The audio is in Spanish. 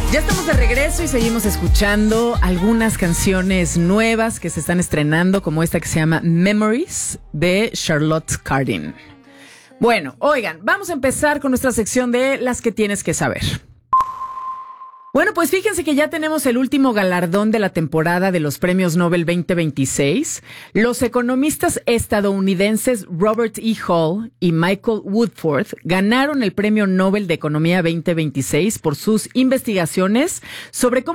Ya estamos de regreso y seguimos escuchando algunas canciones nuevas que se están estrenando, como esta que se llama Memories de Charlotte Cardin. Bueno, oigan, vamos a empezar con nuestra sección de las que tienes que saber. Bueno, pues fíjense que ya tenemos el último galardón de la temporada de los Premios Nobel 2026. Los economistas estadounidenses Robert E. Hall y Michael Woodford ganaron el Premio Nobel de Economía 2026 por sus investigaciones sobre cómo